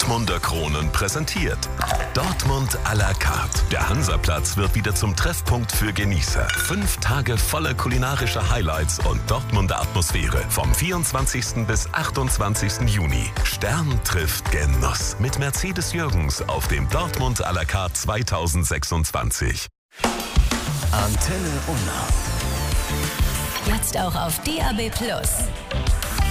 Dortmunder Kronen präsentiert. Dortmund à la carte. Der Hansaplatz wird wieder zum Treffpunkt für Genießer. 5 Tage voller kulinarischer Highlights und Dortmunder Atmosphäre. Vom 24. bis 28. Juni. Stern trifft Genuss. Mit Mercedes Jürgens auf dem Dortmund à la carte 2026. Antenne Unna. Jetzt auch auf DAB+.